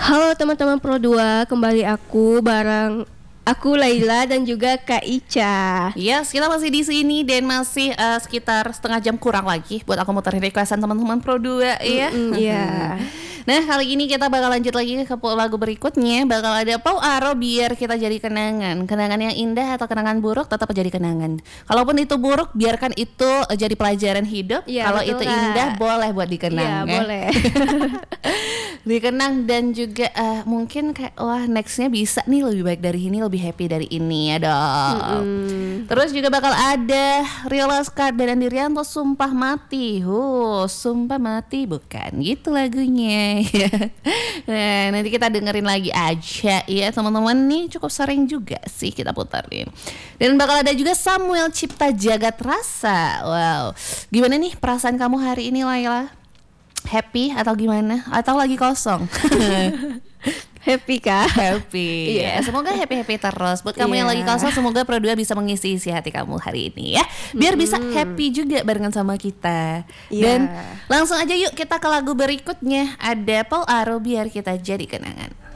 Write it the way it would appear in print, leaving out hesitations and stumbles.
Halo teman-teman Pro 2, kembali aku Laila dan juga Kak Ica. Yes, kita masih di sini dan masih sekitar setengah jam kurang lagi buat aku muterin requestan teman-teman Pro 2 ya. Iya. Nah, kali ini kita bakal lanjut lagi ke lagu berikutnya. Bakal ada Pau Aro, Biar Kita Jadi Kenangan. Kenangan yang indah atau kenangan buruk tetap jadi kenangan. Kalaupun itu buruk, biarkan itu jadi pelajaran hidup. Ya, kalau betul, itu Kak. indah, boleh buat dikenang. Iya, boleh. Dikenang dan juga mungkin kayak wah nextnya bisa nih lebih baik dari ini, lebih happy dari ini ya dong. Terus juga bakal ada Rio Laskar dan Andi Rianto, Sumpah Mati. Sumpah Mati bukan gitu lagunya. Nah, nanti kita dengerin lagi aja ya teman-teman, nih cukup sering juga sih kita puterin. Dan bakal ada juga Samuel Cipta Jagat Rasa. Wow, gimana nih perasaan kamu hari ini Laila? Happy atau gimana? Atau lagi kosong? Happy Kak? Happy. Iya. Semoga happy terus. Buat kamu yang lagi kosong, semoga Pro 2 bisa mengisi-isi hati kamu hari ini ya. Biar bisa happy juga barengan sama kita. Iya. Dan langsung aja yuk kita ke lagu berikutnya. Ada Pau Aro, Biar Kita Jadi Kenangan.